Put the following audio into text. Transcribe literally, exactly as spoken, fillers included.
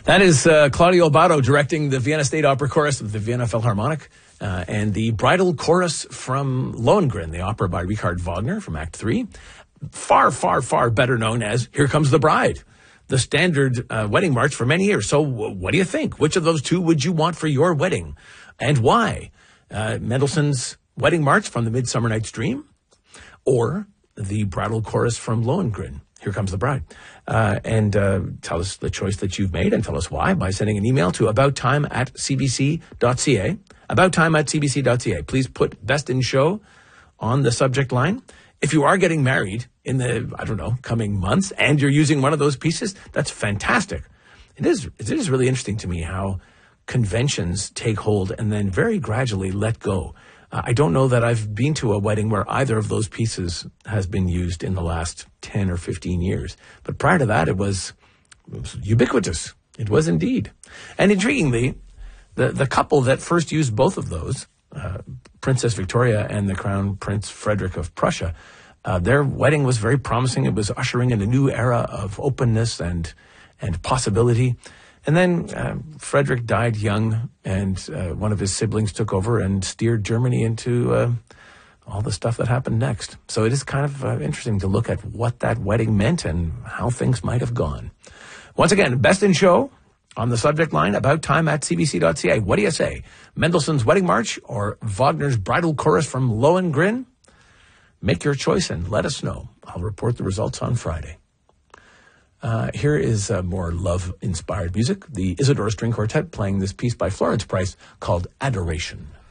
That is uh, Claudio Abbado directing the Vienna State Opera Chorus of the Vienna Philharmonic uh, and the bridal chorus from Lohengrin, the opera by Richard Wagner from Act Three. Far, far, far better known as Here Comes the Bride, the standard uh, wedding march for many years. So w- what do you think? Which of those two would you want for your wedding and why? Uh, Mendelssohn's Wedding March from the Midsummer Night's Dream or the bridal chorus from Lohengrin, Here Comes the Bride. Uh, and uh, tell us the choice that you've made and tell us why by sending an email to abouttime at c b c dot c a. abouttime at c b c dot c a. Please put Best in Show on the subject line. If you are getting married in the, I don't know, coming months and you're using one of those pieces, that's fantastic. It is, it is really interesting to me how conventions take hold and then very gradually let go. Uh, I don't know that I've been to a wedding where either of those pieces has been used in the last ten or fifteen years. But prior to that, it was, it was ubiquitous. It was indeed. And intriguingly, the, the couple that first used both of those, uh, Princess Victoria and the Crown Prince Frederick of Prussia, uh, their wedding was very promising. It was ushering in a new era of openness and and possibility. And then uh, Frederick died young, and uh, one of his siblings took over and steered Germany into uh, all the stuff that happened next. So it is kind of uh, interesting to look at what that wedding meant and how things might have gone. Once again, Best in Show on the subject line, about time at c b c dot c a. What do you say? Mendelssohn's Wedding March or Wagner's bridal chorus from Lohengrin? Make your choice and let us know. I'll report the results on Friday. Uh, here is uh, more love-inspired music. The Isidore String Quartet playing this piece by Florence Price called Adoration.